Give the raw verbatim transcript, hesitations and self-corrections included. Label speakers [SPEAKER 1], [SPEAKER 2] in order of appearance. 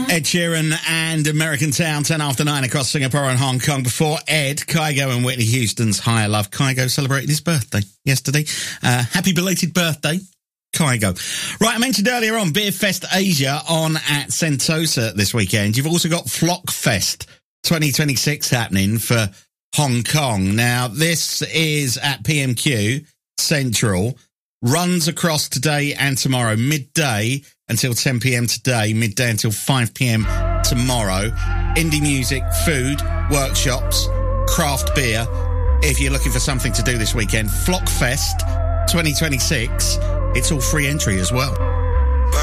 [SPEAKER 1] Ed Sheeran and American Town, ten after nine across Singapore and Hong Kong. Before Ed, Kygo and Whitney Houston's Higher Love. Kygo celebrated his birthday yesterday. Uh, happy belated birthday, Kygo. Right, I mentioned earlier on Beer Fest Asia on at Sentosa this weekend. You've also got Flock Fest twenty twenty-six happening for Hong Kong. Now, this is at P M Q Central. Runs across today and tomorrow, midday until ten p.m. today, midday until five p.m. tomorrow. Indie music, food, workshops, craft beer. If you're looking for something to do this weekend, Flock Fest twenty twenty-six. It's all free entry as well.